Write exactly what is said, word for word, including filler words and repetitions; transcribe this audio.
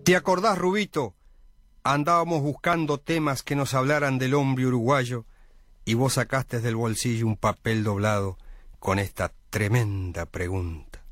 ¿Te acordás, Rubito? Andábamos buscando temas que nos hablaran del hombre uruguayo y vos sacaste del bolsillo un papel doblado con esta tremenda pregunta.